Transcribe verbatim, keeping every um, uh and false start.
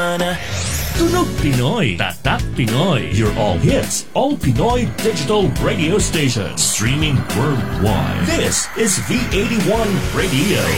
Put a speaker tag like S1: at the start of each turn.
S1: eighty-one. Tunog Pinoy, Tatak Pinoy. Your all hits, all Pinoy digital radio station. Streaming worldwide. This is V eighty-one Radio.